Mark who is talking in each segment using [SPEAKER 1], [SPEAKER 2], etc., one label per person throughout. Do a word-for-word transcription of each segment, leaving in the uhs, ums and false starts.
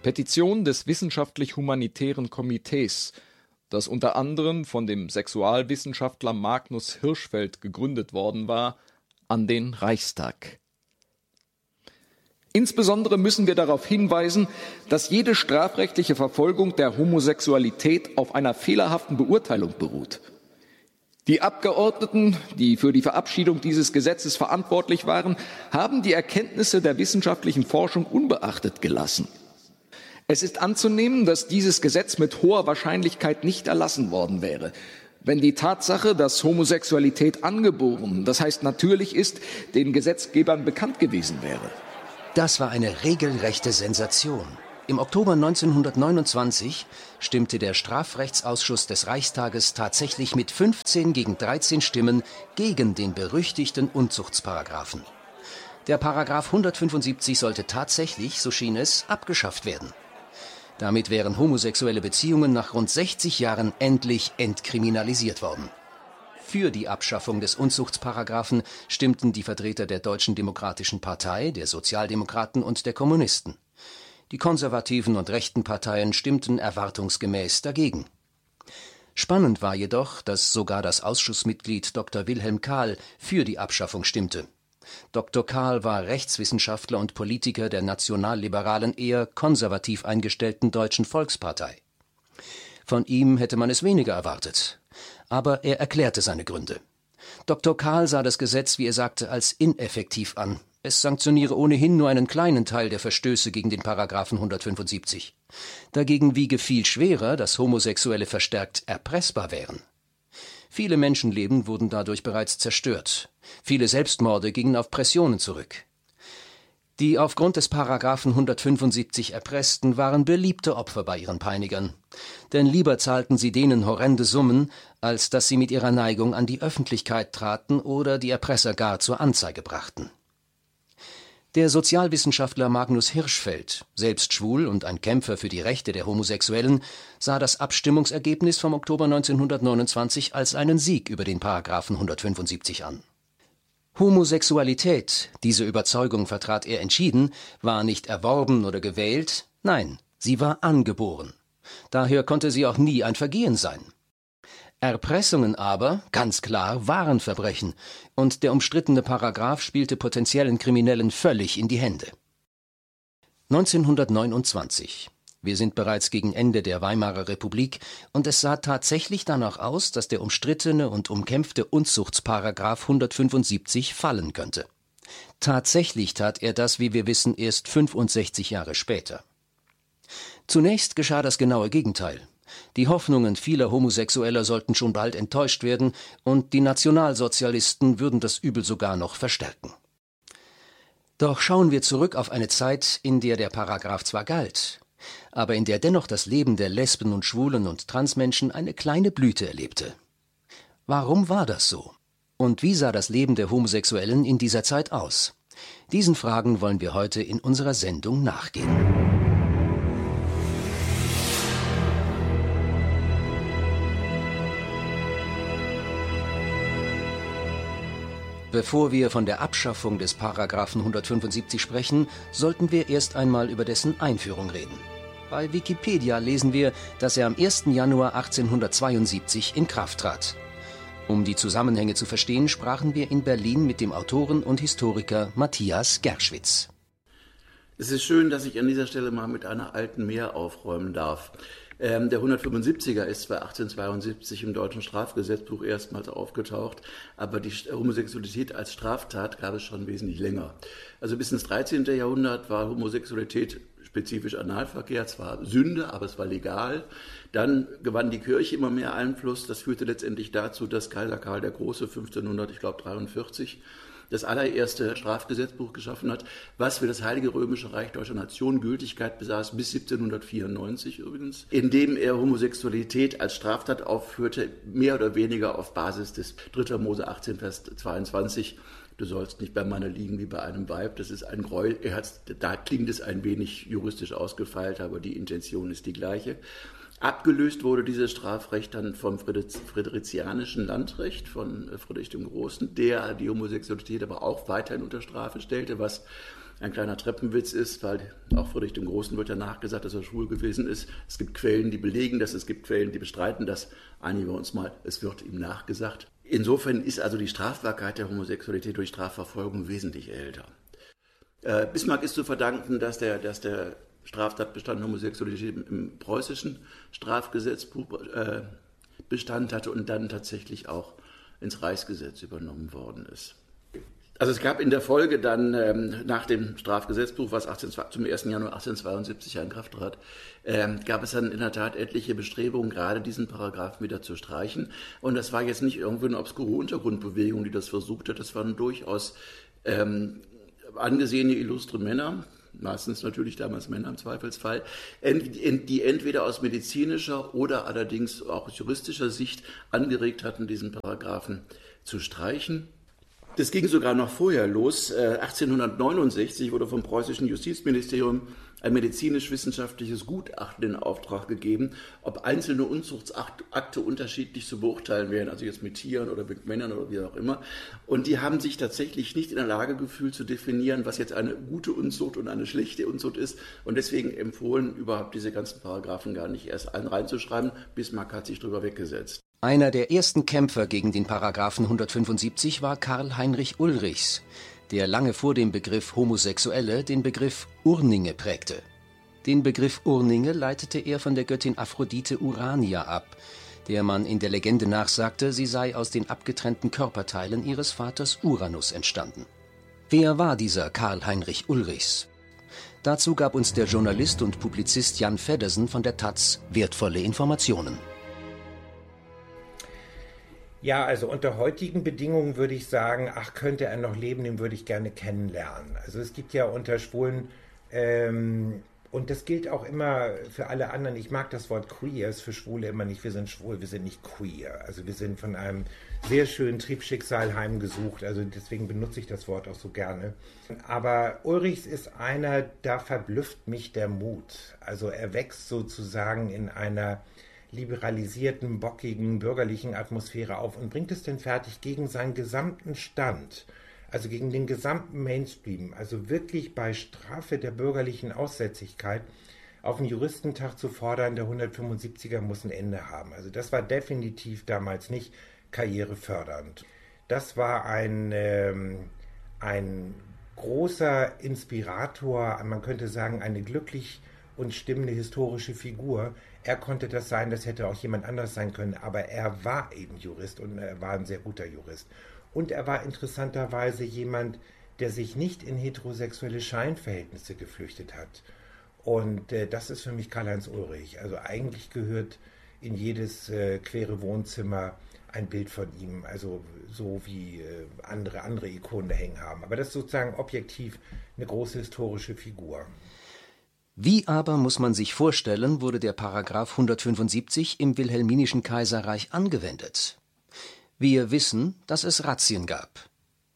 [SPEAKER 1] Petition des Wissenschaftlich-Humanitären Komitees, das unter anderem von dem Sexualwissenschaftler Magnus Hirschfeld gegründet worden war, an den Reichstag. Insbesondere müssen wir darauf hinweisen, dass jede strafrechtliche Verfolgung der Homosexualität auf einer fehlerhaften Beurteilung beruht. Die Abgeordneten, die für die Verabschiedung dieses Gesetzes verantwortlich waren, haben die Erkenntnisse der wissenschaftlichen Forschung unbeachtet gelassen. Es ist anzunehmen, dass dieses Gesetz mit hoher Wahrscheinlichkeit nicht erlassen worden wäre, wenn die Tatsache, dass Homosexualität angeboren, das heißt natürlich ist, den Gesetzgebern bekannt gewesen wäre.
[SPEAKER 2] Das war eine regelrechte Sensation. Im Oktober neunzehnhundertneunundzwanzig stimmte der Strafrechtsausschuss des Reichstages tatsächlich mit fünfzehn gegen dreizehn Stimmen gegen den berüchtigten Unzuchtsparagraphen. Der Paragraph hundertfünfundsiebzig sollte tatsächlich, so schien es, abgeschafft werden. Damit wären homosexuelle Beziehungen nach rund sechzig Jahren endlich entkriminalisiert worden. Für die Abschaffung des Unzuchtsparagraphen stimmten die Vertreter der Deutschen Demokratischen Partei, der Sozialdemokraten und der Kommunisten. Die konservativen und rechten Parteien stimmten erwartungsgemäß dagegen. Spannend war jedoch, dass sogar das Ausschussmitglied Doktor Wilhelm Kahl für die Abschaffung stimmte. Doktor Kahl war Rechtswissenschaftler und Politiker der nationalliberalen, eher konservativ eingestellten Deutschen Volkspartei. Von ihm hätte man es weniger erwartet. Aber er erklärte seine Gründe. Doktor Kahl sah das Gesetz, wie er sagte, als ineffektiv an. Es sanktioniere ohnehin nur einen kleinen Teil der Verstöße gegen den Paragraphen hundertfünfundsiebzig. Dagegen wiege viel schwerer, dass Homosexuelle verstärkt erpressbar wären. Viele Menschenleben wurden dadurch bereits zerstört. Viele Selbstmorde gingen auf Pressionen zurück. Die aufgrund des Paragraphen hundertfünfundsiebzig Erpressten waren beliebte Opfer bei ihren Peinigern. Denn lieber zahlten sie denen horrende Summen, als dass sie mit ihrer Neigung an die Öffentlichkeit traten oder die Erpresser gar zur Anzeige brachten. Der Sozialwissenschaftler Magnus Hirschfeld, selbst schwul und ein Kämpfer für die Rechte der Homosexuellen, sah das Abstimmungsergebnis vom Oktober neunzehnhundertneunundzwanzig als einen Sieg über den Paragraphen hundertfünfundsiebzig an. Homosexualität, diese Überzeugung vertrat er entschieden, war nicht erworben oder gewählt, nein, sie war angeboren. Daher konnte sie auch nie ein Vergehen sein. Erpressungen aber, ganz klar, waren Verbrechen, und der umstrittene Paragraph spielte potenziellen Kriminellen völlig in die Hände. neunzehnhundertneunundzwanzig. Wir sind bereits gegen Ende der Weimarer Republik, und es sah tatsächlich danach aus, dass der umstrittene und umkämpfte Unzuchtsparagraph hundertfünfundsiebzig fallen könnte. Tatsächlich tat er das, wie wir wissen, erst fünfundsechzig Jahre später. Zunächst geschah das genaue Gegenteil. Die Hoffnungen vieler Homosexueller sollten schon bald enttäuscht werden, und die Nationalsozialisten würden das Übel sogar noch verstärken. Doch schauen wir zurück auf eine Zeit, in der der Paragraph zwar galt, aber in der dennoch das Leben der Lesben und Schwulen und Transmenschen eine kleine Blüte erlebte. Warum war das so? Und wie sah das Leben der Homosexuellen in dieser Zeit aus? Diesen Fragen wollen wir heute in unserer Sendung nachgehen. Bevor wir von der Abschaffung des Paragraphen hundertfünfundsiebzig sprechen, sollten wir erst einmal über dessen Einführung reden. Bei Wikipedia lesen wir, dass er am ersten Januar achtzehnhundertzweiundsiebzig in Kraft trat. Um die Zusammenhänge zu verstehen, sprachen wir in Berlin mit dem Autoren und Historiker Matthias Gerschwitz.
[SPEAKER 3] Es ist schön, dass ich an dieser Stelle mal mit einer alten Meer aufräumen darf. Ähm, der hundertfünfundsiebziger ist zwar achtzehnhundertzweiundsiebzig im deutschen Strafgesetzbuch erstmals aufgetaucht, aber die Homosexualität als Straftat gab es schon wesentlich länger. Also bis ins dreizehnten Jahrhundert war Homosexualität, spezifisch Analverkehr, zwar Sünde, aber es war legal. Dann gewann die Kirche immer mehr Einfluss. Das führte letztendlich dazu, dass Kaiser Karl der Große fünfzehnhundertdreiundvierzig das allererste Strafgesetzbuch geschaffen hat, was für das Heilige Römische Reich Deutscher Nation Gültigkeit besaß, bis siebzehnhundertvierundneunzig übrigens, indem er Homosexualität als Straftat aufführte, mehr oder weniger auf Basis des dritter Mose achtzehn, Vers zweiundzwanzig. Du sollst nicht beim Manne liegen wie bei einem Weib. Das ist ein Gräuel. Er hat's, da klingt es ein wenig juristisch ausgefeilt, aber die Intention ist die gleiche. Abgelöst wurde dieses Strafrecht dann vom friderizianischen Landrecht von Friedrich dem Großen, der die Homosexualität aber auch weiterhin unter Strafe stellte, was ein kleiner Treppenwitz ist, weil auch auch Friedrich dem Großen wird ja nachgesagt, dass er schwul gewesen ist. Es gibt Quellen, die belegen das, es gibt Quellen, die bestreiten das. Einigen wir uns mal, es wird ihm nachgesagt. Insofern ist also die Strafbarkeit der Homosexualität durch Strafverfolgung wesentlich älter. Äh, Bismarck ist zu verdanken, dass der, dass der Straftatbestand Homosexualität im, im preußischen Strafgesetzbuch äh, Bestand hatte und dann tatsächlich auch ins Reichsgesetz übernommen worden ist. Also es gab in der Folge dann ähm, nach dem Strafgesetzbuch, was achtzehn, zum ersten Januar achtzehnhundertzweiundsiebzig in Kraft trat, ähm, gab es dann in der Tat etliche Bestrebungen, gerade diesen Paragraphen wieder zu streichen. Und das war jetzt nicht irgendwie eine obskure Untergrundbewegung, die das versucht hat. Das waren durchaus ähm, angesehene, illustre Männer, meistens natürlich damals Männer im Zweifelsfall, die entweder aus medizinischer oder allerdings auch aus juristischer Sicht angeregt hatten, diesen Paragraphen zu streichen. Das ging sogar noch vorher los. achtzehnhundertneunundsechzig wurde vom preußischen Justizministerium ein medizinisch-wissenschaftliches Gutachten in Auftrag gegeben, ob einzelne Unzuchtsakte unterschiedlich zu beurteilen wären, also jetzt mit Tieren oder mit Männern oder wie auch immer. Und die haben sich tatsächlich nicht in der Lage gefühlt zu definieren, was jetzt eine gute Unzucht und eine schlechte Unzucht ist. Und deswegen empfohlen, überhaupt diese ganzen Paragraphen gar nicht erst reinzuschreiben. Bismarck hat sich drüber weggesetzt.
[SPEAKER 2] Einer der ersten Kämpfer gegen den Paragraphen hundertfünfundsiebzig war Karl Heinrich Ulrichs, der lange vor dem Begriff Homosexuelle den Begriff Urninge prägte. Den Begriff Urninge leitete er von der Göttin Aphrodite Urania ab, der man in der Legende nachsagte, sie sei aus den abgetrennten Körperteilen ihres Vaters Uranus entstanden. Wer war dieser Karl Heinrich Ulrichs? Dazu gab uns der Journalist und Publizist Jan Feddersen von der Taz wertvolle Informationen.
[SPEAKER 4] Ja, also unter heutigen Bedingungen würde ich sagen, ach, könnte er noch leben, den würde ich gerne kennenlernen. Also es gibt ja unter Schwulen, ähm, und das gilt auch immer für alle anderen, ich mag das Wort queer, ist für Schwule immer nicht, wir sind schwul, wir sind nicht queer. Also wir sind von einem sehr schönen Triebschicksal heimgesucht, also deswegen benutze ich das Wort auch so gerne. Aber Ulrichs ist einer, da verblüfft mich der Mut. Also er wächst sozusagen in einer liberalisierten, bockigen, bürgerlichen Atmosphäre auf und bringt es denn fertig, gegen seinen gesamten Stand, also gegen den gesamten Mainstream, also wirklich bei Strafe der bürgerlichen Aussätzigkeit, auf den Juristentag zu fordern, der hundertfünfundsiebziger muss ein Ende haben. Also das war definitiv damals nicht karrierefördernd. Das war ein, ähm, ein großer Inspirator, man könnte sagen, eine glücklich und stimmende historische Figur. Er konnte das sein, das hätte auch jemand anders sein können, aber er war eben Jurist und er war ein sehr guter Jurist. Und er war interessanterweise jemand, der sich nicht in heterosexuelle Scheinverhältnisse geflüchtet hat. Und äh, das ist für mich Karl-Heinz Ulrich. Also eigentlich gehört in jedes äh, queere Wohnzimmer ein Bild von ihm, also so wie äh, andere, andere Ikonen da hängen haben. Aber das ist sozusagen objektiv eine große historische Figur.
[SPEAKER 2] Wie aber, muss man sich vorstellen, wurde der Paragraph hundertfünfundsiebzig im Wilhelminischen Kaiserreich angewendet? Wir wissen, dass es Razzien gab.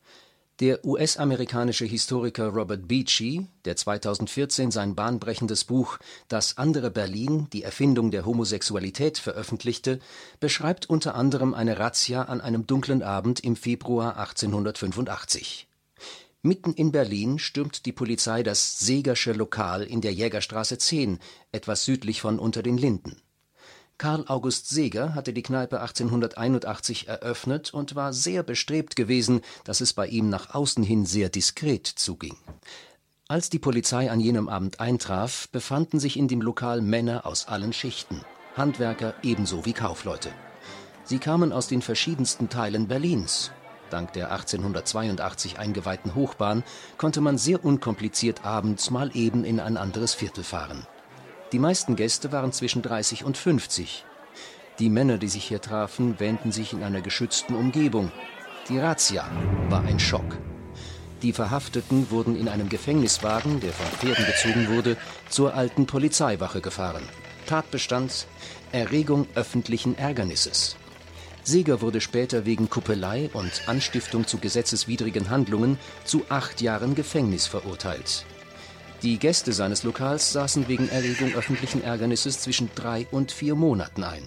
[SPEAKER 2] Der U S-amerikanische Historiker Robert Beachy, der zweitausendvierzehn sein bahnbrechendes Buch »Das andere Berlin. Die Erfindung der Homosexualität« veröffentlichte, beschreibt unter anderem eine Razzia an einem dunklen Abend im Februar achtzehnhundertfünfundachtzig. Mitten in Berlin stürmt die Polizei das Seegersche Lokal in der Jägerstraße zehn, etwas südlich von Unter den Linden. Karl August Seeger hatte die Kneipe achtzehnhunderteinundachtzig eröffnet und war sehr bestrebt gewesen, dass es bei ihm nach außen hin sehr diskret zuging. Als die Polizei an jenem Abend eintraf, befanden sich in dem Lokal Männer aus allen Schichten, Handwerker ebenso wie Kaufleute. Sie kamen aus den verschiedensten Teilen Berlins. Dank der achtzehnhundertzweiundachtzig eingeweihten Hochbahn konnte man sehr unkompliziert abends mal eben in ein anderes Viertel fahren. Die meisten Gäste waren zwischen dreißig und fünfzig. Die Männer, die sich hier trafen, wähnten sich in einer geschützten Umgebung. Die Razzia war ein Schock. Die Verhafteten wurden in einem Gefängniswagen, der von Pferden gezogen wurde, zur alten Polizeiwache gefahren. Tatbestand: Erregung öffentlichen Ärgernisses. Seeger wurde später wegen Kuppelei und Anstiftung zu gesetzeswidrigen Handlungen zu acht Jahren Gefängnis verurteilt. Die Gäste seines Lokals saßen wegen Erregung öffentlichen Ärgernisses zwischen drei und vier Monaten ein.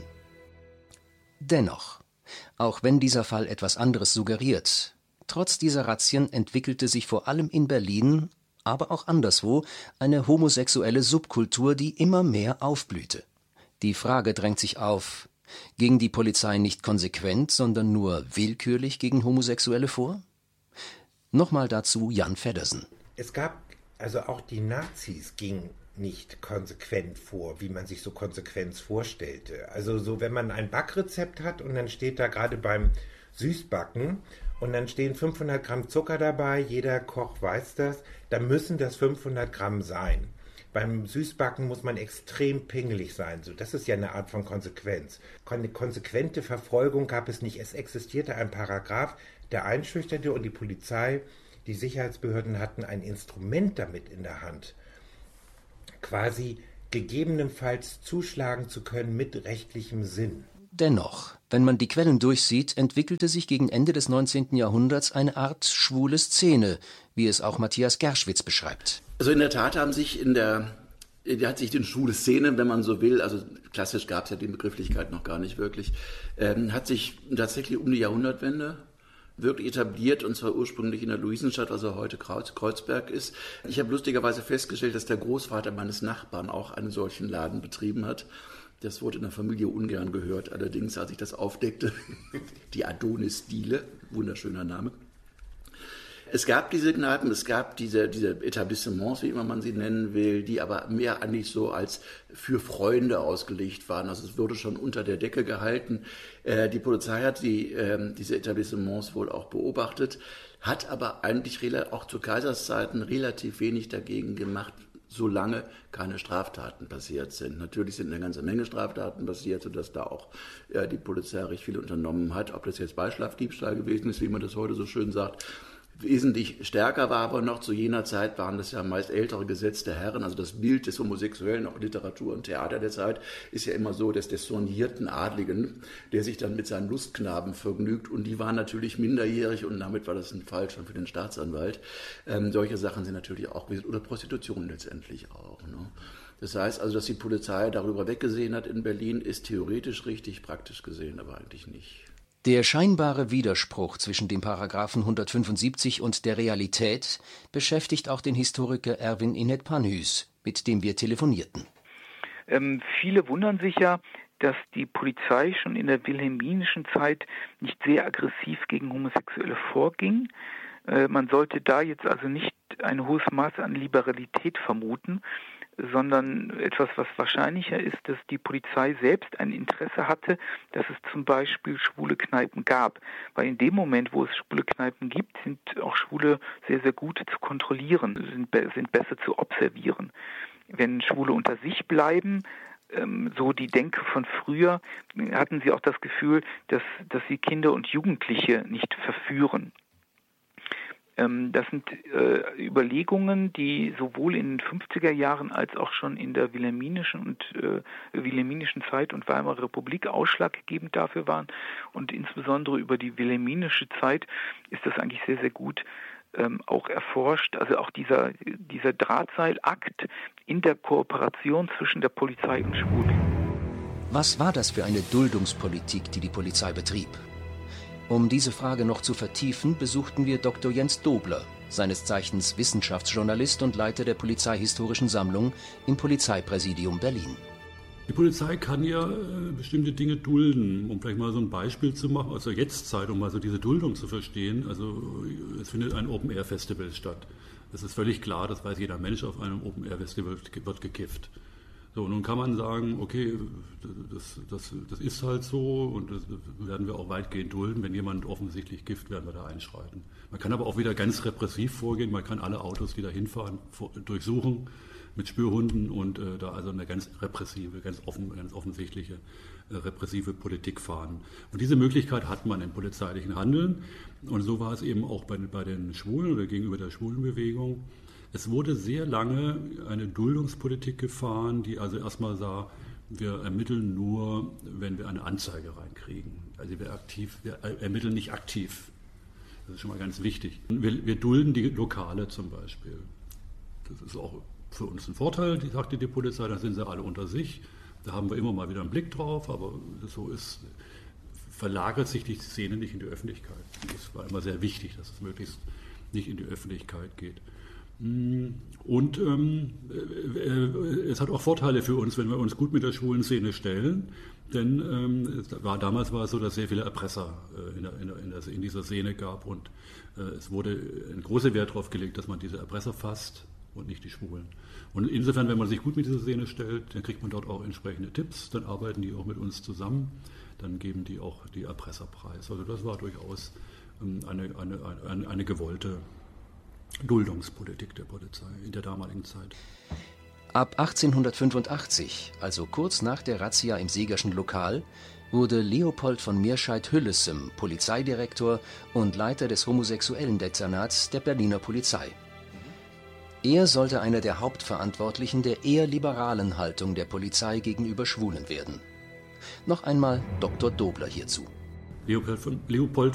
[SPEAKER 2] Dennoch, auch wenn dieser Fall etwas anderes suggeriert, trotz dieser Razzien entwickelte sich vor allem in Berlin aber auch anderswo eine homosexuelle Subkultur, die immer mehr aufblühte. Die Frage drängt sich auf: Ging die Polizei nicht konsequent, sondern nur willkürlich gegen Homosexuelle vor? Nochmal dazu Jan Feddersen.
[SPEAKER 4] Es gab, also auch die Nazis gingen nicht konsequent vor, wie man sich so Konsequenz vorstellte. Also so, wenn man ein Backrezept hat und dann steht da gerade beim Süßbacken und dann stehen fünfhundert Gramm Zucker dabei, jeder Koch weiß das, dann müssen das fünfhundert Gramm sein. Beim Süßbacken muss man extrem pingelig sein. So, das ist ja eine Art von Konsequenz. Eine konsequente Verfolgung gab es nicht. Es existierte ein Paragraph, der einschüchterte, und die Polizei, die Sicherheitsbehörden hatten ein Instrument damit in der Hand, quasi gegebenenfalls zuschlagen zu können mit rechtlichem Sinn.
[SPEAKER 2] Dennoch, wenn man die Quellen durchsieht, entwickelte sich gegen Ende des neunzehnten Jahrhunderts eine Art schwule Szene, wie es auch Matthias Gerschwitz beschreibt.
[SPEAKER 3] Also in der Tat haben sich in der, die hat sich die schwule Szene, wenn man so will, also klassisch gab es ja die Begrifflichkeit noch gar nicht wirklich, ähm, hat sich tatsächlich um die Jahrhundertwende wirklich etabliert, und zwar ursprünglich in der Luisenstadt, also heute Kreuz, Kreuzberg ist. Ich habe lustigerweise festgestellt, dass der Großvater meines Nachbarn auch einen solchen Laden betrieben hat. Das wurde in der Familie ungern gehört, allerdings, als ich das aufdeckte, die Adonis-Diele, wunderschöner Name. Es gab diese Kneipen, es gab diese, diese Etablissements, wie immer man sie nennen will, die aber mehr eigentlich so als für Freunde ausgelegt waren. Also es wurde schon unter der Decke gehalten. Äh, die Polizei hat die, äh, diese Etablissements wohl auch beobachtet, hat aber eigentlich auch zu Kaiserszeiten relativ wenig dagegen gemacht, solange keine Straftaten passiert sind. Natürlich sind eine ganze Menge Straftaten passiert, sodass da auch äh, die Polizei recht viel unternommen hat. Ob das jetzt Beischlafdiebstahl gewesen ist, wie man das heute so schön sagt, wesentlich stärker war aber noch, zu jener Zeit waren das ja meist ältere gesetzte Herren, also das Bild des Homosexuellen, auch Literatur und Theater der Zeit, ist ja immer so, dass des sonierten Adligen, der sich dann mit seinen Lustknaben vergnügt, und die waren natürlich minderjährig, und damit war das ein Fall schon für den Staatsanwalt. Ähm, solche Sachen sind natürlich auch, oder Prostitution letztendlich auch, ne? Das heißt also, dass die Polizei darüber weggesehen hat in Berlin, ist theoretisch richtig, praktisch gesehen aber eigentlich nicht.
[SPEAKER 2] Der scheinbare Widerspruch zwischen dem Paragraphen hundertfünfundsiebzig und der Realität beschäftigt auch den Historiker Erwin Inet-Panhuys, mit dem wir telefonierten.
[SPEAKER 5] Ähm, viele wundern sich ja, dass die Polizei schon in der wilhelminischen Zeit nicht sehr aggressiv gegen Homosexuelle vorging. Äh, man sollte da jetzt also nicht ein hohes Maß an Liberalität vermuten, sondern etwas, was wahrscheinlicher ist, dass die Polizei selbst ein Interesse hatte, dass es zum Beispiel schwule Kneipen gab. Weil in dem Moment, wo es schwule Kneipen gibt, sind auch Schwule sehr, sehr gut zu kontrollieren, sind, be- sind besser zu observieren. Wenn Schwule unter sich bleiben, ähm, so die Denke von früher, hatten sie auch das Gefühl, dass, dass sie Kinder und Jugendliche nicht verführen. Das sind äh, Überlegungen, die sowohl in den fünfziger Jahren als auch schon in der wilhelminischen und äh, wilhelminischen Zeit und Weimarer Republik ausschlaggebend dafür waren. Und insbesondere über die wilhelminische Zeit ist das eigentlich sehr, sehr gut ähm, auch erforscht. Also auch dieser, dieser Drahtseilakt in der Kooperation zwischen der Polizei und Schwulen.
[SPEAKER 2] Was war das für eine Duldungspolitik, die die Polizei betrieb? Um diese Frage noch zu vertiefen, besuchten wir Doktor Jens Dobler, seines Zeichens Wissenschaftsjournalist und Leiter der Polizeihistorischen Sammlung im Polizeipräsidium Berlin.
[SPEAKER 6] Die Polizei kann ja äh, bestimmte Dinge dulden, um vielleicht mal so ein Beispiel zu machen, aus der Jetztzeit, um mal so diese Duldung zu verstehen. Also es findet ein Open-Air-Festival statt. Es ist völlig klar, das weiß jeder Mensch, auf einem Open-Air-Festival wird gekifft. So, nun kann man sagen, okay, das, das, das ist halt so, und das werden wir auch weitgehend dulden. Wenn jemand offensichtlich kifft, werden wir da einschreiten. Man kann aber auch wieder ganz repressiv vorgehen. Man kann alle Autos, die da hinfahren, durchsuchen mit Spürhunden und äh, da also eine ganz repressive, ganz, offen, ganz offensichtliche äh, repressive Politik fahren. Und diese Möglichkeit hat man im polizeilichen Handeln. Und so war es eben auch bei, bei den Schwulen oder gegenüber der Schwulenbewegung. Es wurde sehr lange eine Duldungspolitik gefahren, die also erstmal sah, wir ermitteln nur, wenn wir eine Anzeige reinkriegen. Also wir, aktiv, wir ermitteln nicht aktiv. Das ist schon mal ganz wichtig. Wir, wir dulden die Lokale zum Beispiel. Das ist auch für uns ein Vorteil, die sagte die Polizei, da sind sie alle unter sich. Da haben wir immer mal wieder einen Blick drauf, aber so ist, verlagert sich die Szene nicht in die Öffentlichkeit. Das war immer sehr wichtig, dass es möglichst nicht in die Öffentlichkeit geht. Und ähm, äh, es hat auch Vorteile für uns, wenn wir uns gut mit der schwulen Szene stellen. Denn ähm, war, damals war es so, dass es sehr viele Erpresser äh, in, der, in, der, in, der, in dieser Szene gab. Und äh, es wurde ein großer Wert darauf gelegt, dass man diese Erpresser fasst und nicht die Schwulen. Und insofern, wenn man sich gut mit dieser Szene stellt, dann kriegt man dort auch entsprechende Tipps. Dann arbeiten die auch mit uns zusammen. Dann geben die auch die Erpresser preis. Also das war durchaus ähm, eine, eine, eine, eine gewollte Duldungspolitik der Polizei in der damaligen Zeit.
[SPEAKER 2] Ab achtzehnhundertfünfundachtzig, also kurz nach der Razzia im Segerschen Lokal, wurde Leopold von Meerscheidt-Hüllessem Polizeidirektor und Leiter des homosexuellen Dezernats der Berliner Polizei. Er sollte einer der Hauptverantwortlichen der eher liberalen Haltung der Polizei gegenüber Schwulen werden. Noch einmal Doktor Dobler hierzu.
[SPEAKER 6] Leopold von, Leopold